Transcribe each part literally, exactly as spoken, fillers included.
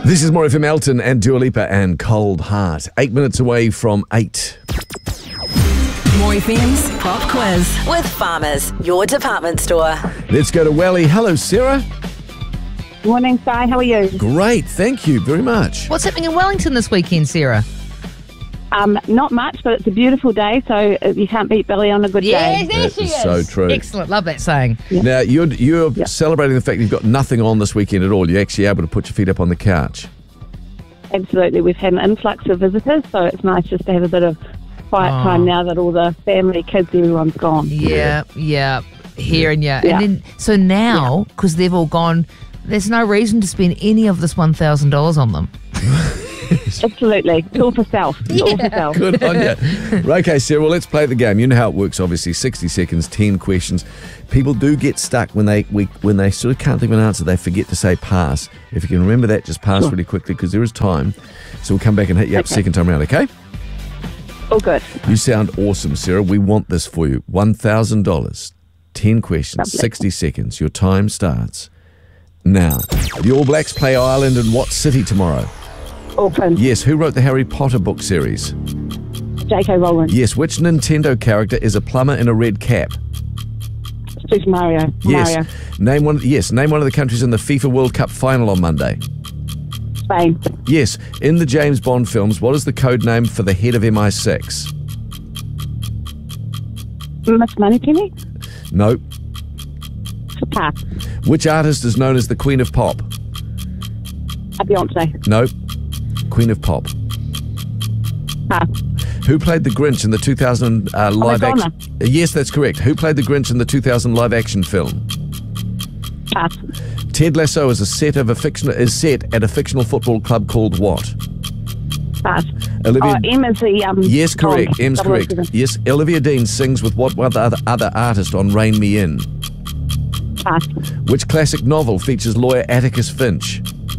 This is More F M Elton and Dua Lipa and Cold Heart. Eight minutes away from eight. More F M's Pop Quiz with Farmers, your department store. Let's go to Welly. Hello, Sarah. Morning, Si. How are you? Great, thank you very much. What's happening in Wellington this weekend, Sarah? Um, not much, but it's a beautiful day, so you can't beat Billy on a good Yes, day. there That she is is. so true. Excellent. Love that saying. Now, you're, you're Yeah. celebrating the fact you've got nothing on this weekend at all. You're actually able to put your feet up on the couch. Absolutely. We've had an influx of visitors, so it's nice just to have a bit of quiet Oh. time now that all the family, kids, everyone's gone. Yeah, yeah. Hearing you. Yeah. And then, so now, because they've all gone, there's no reason to spend any of this one thousand dollars on them. Absolutely. It's all for self. It's all for self. Good on you. Okay, Sarah, well, let's play the game. You know how it works, obviously. sixty seconds, ten questions. People do get stuck when they we, when they sort of can't think of an answer. They forget to say pass. If you can remember that, just pass Sure. really quickly because there is time. So we'll come back and hit you up Okay. second time around, okay? All good. You sound awesome, Sarah. We want this for you. one thousand dollars, ten questions, Lovely. sixty seconds. Your time starts now. The All Blacks play Ireland in what city tomorrow? Auckland. Yes, who wrote the Harry Potter book series? J K Rowling. Yes, which Nintendo character is a plumber in a red cap? Super Mario. Yes. Mario. Name one. Yes, name one of the countries in the FIFA World Cup final on Monday. Spain. Yes, in the James Bond films, what is the code name for the head of M I six? Miss Moneypenny. No. Pass. Which artist is known as the Queen of Pop? A Beyonce. No. Queen of Pop. Pass. Who played the Grinch in the two thousand uh, live Madonna. action? Yes, that's correct. Who played the Grinch in the two thousand live action film? Pass. Ted Lasso is a set of a fictional is set at a fictional football club called what? Pass. Olivia. Oh, M is the... Um, Yes, correct. Bond. M's double oh correct. seven. Yes, Olivia Dean sings with what other other artist on Rain Me In? Pass. Which classic novel features lawyer Atticus Finch?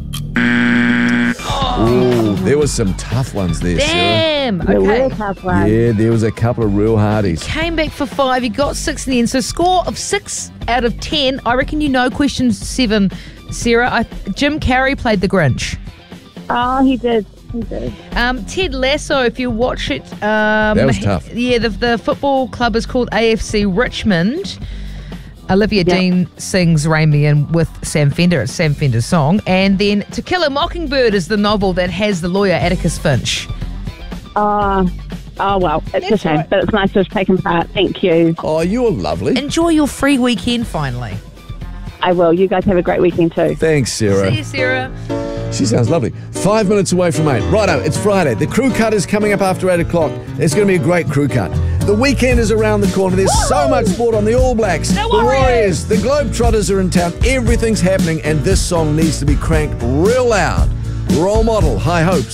Ooh, there was some tough ones there, Sarah. Damn. The Okay. real tough one. Yeah, there was a couple of real hardies. Came back for five. You got six in the end. So score of six out of ten. I reckon you know question seven, Sarah. I, Jim Carrey played the Grinch. Oh, he did. He did. Um, Ted Lasso, if you watch it... Um, That was tough. Yeah, the, the football club is called A F C Richmond. Olivia Yeah. Dean sings Rain Me In with Sam Fender. It's Sam Fender's song. And then To Kill a Mockingbird is the novel that has the lawyer Atticus Finch. Uh, oh, well, it's That's a shame, right. but it's nice to have taken part. Thank you. Oh, you're lovely. Enjoy your free weekend finally. I will. You guys have a great weekend too. Thanks, Sarah. See you, Sarah. She sounds lovely. Five minutes away from eight. Righto, it's Friday. The crew cut is coming up after eight o'clock. It's going to be a great crew cut. The weekend is around the corner. There's so much sport on. The All Blacks, The the Warriors. Warriors, the Globetrotters are in town. Everything's happening, and this song needs to be cranked real loud. Role Model, High Hopes.